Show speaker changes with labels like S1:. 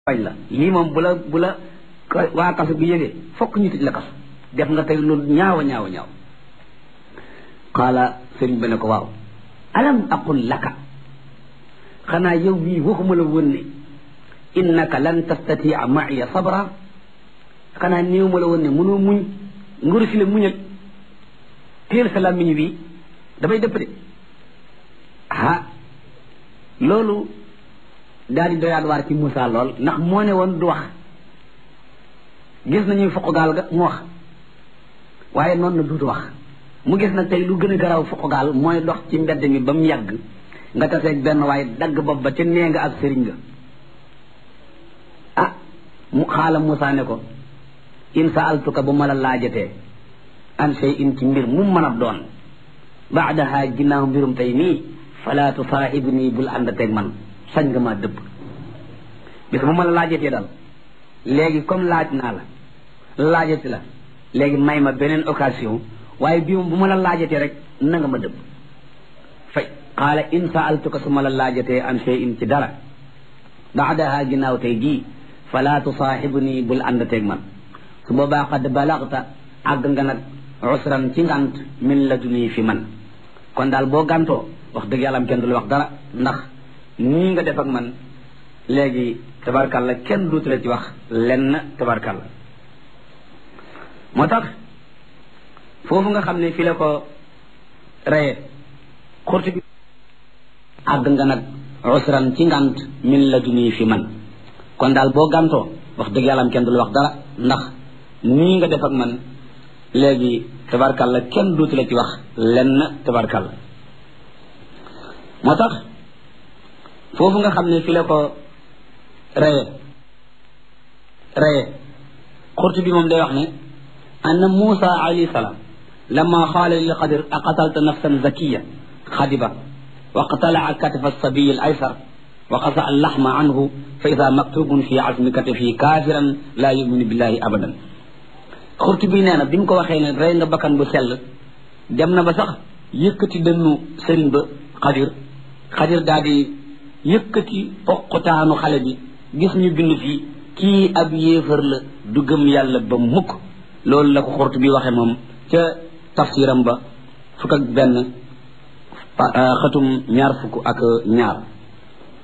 S1: bañ la lii moom bu la waa kaso bi yëgee fokk ñu tëj la kaso def nga tey lu ñaawa ñaawa ñaaw qaala sëriñ bi ne ko waaw alam aqul laka xanaa yow bii waxuma la woon ne innaka lan tastatia ma'iya sabra xanaa néew ma la woon ne mënoo muñ nguru si la muñal téel sa làmmiñ bii damay dëpp de loolu daal di doyaat waar ci Moussa lool ndax moo ne woon du wax gis nañuy foq gaal ga mu wax waaye noonu na duutu wax mu gis nag tey lu gën a garaaw foq gaal mooy dox ci mbedd mi ba mu yàgg nga taseeg benn waaye dagg bopp ba ca nee nga ak sëriñ nga mu xaala Moussa ne ko in saaltuka bu ma la laajatee an shay'in ci mbir mu mën a doon baadaha ginnaaw mbirum tey nii fala tusaahibni bul ànd teeg man sañ nga maa dëbb bis bu ma la laajatee daal léegi comme laaj naa la laajati la léegi may ma beneen occasion waaye bii moom bu ma la laajatee rek na nga ma dëbb fay qaala in saaltuka su ma la laajatee an shay'in ci dara baadaha ginnaaw tey jii fala tusaahibni bul ànd teeg man su boobaa qad balagta àgg nga nag usran ci ngant min laduni fi man kon daal boo gàntoo wax dëgg yàlla am kenn du la wax dara ndax nii nga def ak man léegi tabarkalla kenn duutu la ci wax lenn tabarkalla moo tax foofu nga xam ne fi la ko reye xurti bi àgg nga nag usran ci ngant min laduni fi man kon daal boo gàntoo wax dëgg yàlla am kenn du la wax dara ndax nii nga def ak man léegi tabarkalla kenn duutu la ci wax lenn tabarkalla moo tax foofu nga xam ne fi la ko reye xurtu bi moom day wax ne anna Muusa alayhi salaam lamma qaala lil Xadir aqatalta nafsan zakiya xadiba wa qatala'a katafa as-sabiy al-aysar wa qasa al-lahma anhu fa ida maktubun fi azmi katafi kaafiran laa yuminu billahi abadan xurtu bi nee na bi mu ko waxee ne rey nga bakkan bu sell dem na ba sax yëkkati dënnu sëriñ ba Xadir daal di yëkkati poqutaanu xale bi gis ñu bind fii kii ab yéefar la du gëm yàlla ba mukk loolu la ko xurtu bi waxee moom ca tafsiram ba fukk ak benn xatum ñaar fukk ak ñaar